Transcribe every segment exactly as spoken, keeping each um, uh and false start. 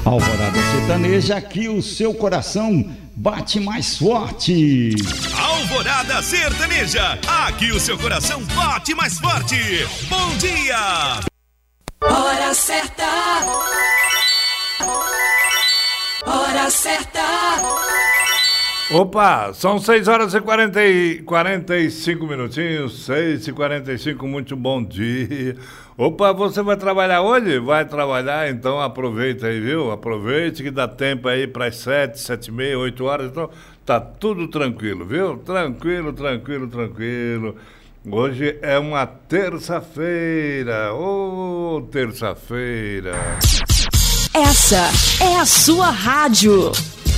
Alvorada Sertaneja, aqui o seu coração bate mais forte. Alvorada Sertaneja, aqui o seu coração bate mais forte. Bom dia! Hora certa. Hora certa. Opa, são seis horas e quarenta e, quarenta e cinco minutinhos, seis e quarenta e cinco, muito bom dia. Opa, você vai trabalhar hoje? Vai trabalhar, então aproveita aí, viu? Aproveite que dá tempo aí para as sete, sete e meia, oito horas, então tá tudo tranquilo, viu? Tranquilo, tranquilo, tranquilo. Hoje é uma terça-feira, ô, oh, terça-feira. Essa é a sua rádio.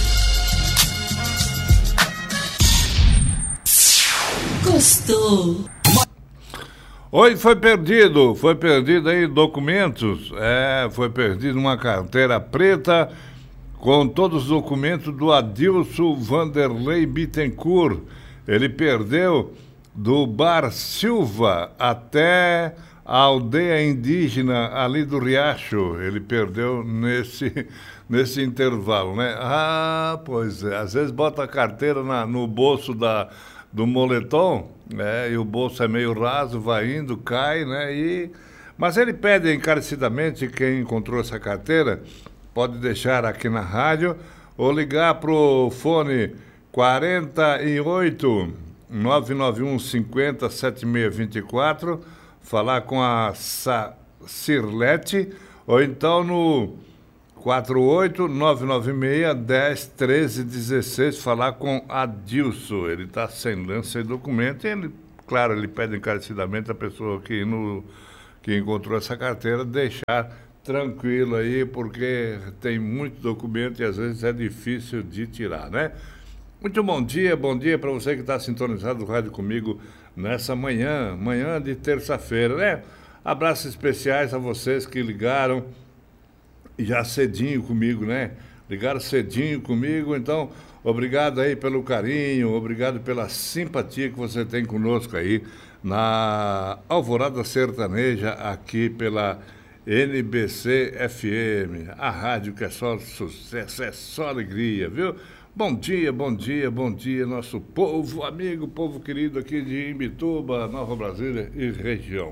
Gostou? Hoje foi perdido, foi perdido aí documentos, é, foi perdido uma carteira preta com todos os documentos do Adilson Vanderlei Bittencourt. Ele perdeu do Bar Silva até a aldeia indígena ali do Riacho. Ele perdeu nesse, nesse intervalo, né? Ah, pois é, às vezes bota a carteira na, no bolso da... do moletom, né? E o bolso é meio raso, vai indo, cai, né? E... Mas ele pede encarecidamente, quem encontrou essa carteira, pode deixar aqui na rádio ou ligar para o fone quarenta e oito, nove nove um, cinquenta, setenta e seis vinte e quatro, falar com a Sa- Cirlete, ou então no quatro oito nove nove seis, dez, treze, dezesseis, falar com Adilson. Ele está sem lance e documento. E ele, claro, ele pede encarecidamente a pessoa que, no, que encontrou essa carteira deixar tranquilo aí, porque tem muito documento e às vezes é difícil de tirar, né? Muito bom dia, bom dia para você que está sintonizado no rádio comigo nessa manhã, manhã de terça-feira, né? Abraços especiais a vocês que ligaram já cedinho comigo, né? Ligaram cedinho comigo, então, obrigado aí pelo carinho, obrigado pela simpatia que você tem conosco aí na Alvorada Sertaneja, aqui pela N B C F M, a rádio que é só sucesso, é só alegria, viu? Bom dia, bom dia, bom dia, nosso povo amigo, povo querido aqui de Imbituba, Nova Brasília e região.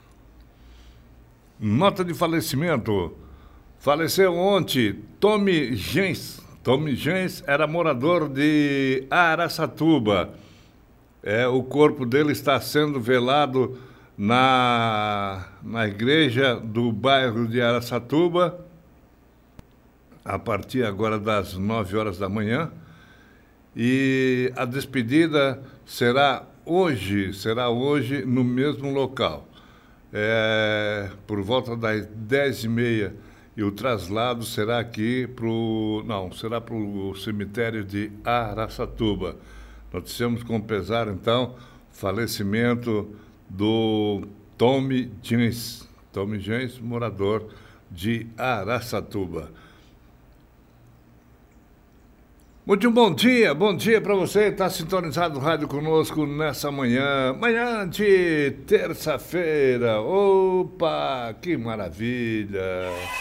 Nota de falecimento. Faleceu ontem Tommy Gens. Tommy Gens era morador de Araçatuba. É, o corpo dele está sendo velado na, na igreja do bairro de Araçatuba, a partir agora das nove horas da manhã. E a despedida será hoje, será hoje no mesmo local. É, por volta das dez e meia. E o traslado será aqui para o... Não, será para o cemitério de Araçatuba. Noticiamos com pesar, então, falecimento do Tommy Gens. Tommy Gens, morador de Araçatuba. Muito bom dia, bom dia para você que está sintonizado no rádio conosco nessa manhã. Manhã de terça-feira. Opa, que maravilha!